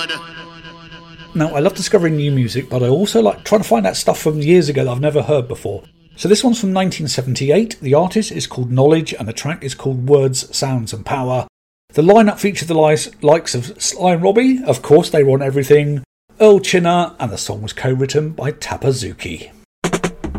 Now, I love discovering new music, but I also like trying to find out stuff from years ago that I've never heard before. So this one's from 1978. The artist is called Knowledge, and the track is called Words, Sounds and Power. The lineup featured the likes of Sly and Robbie, of course they were on everything, Earl Chinner, and the song was co-written by Tapazuki.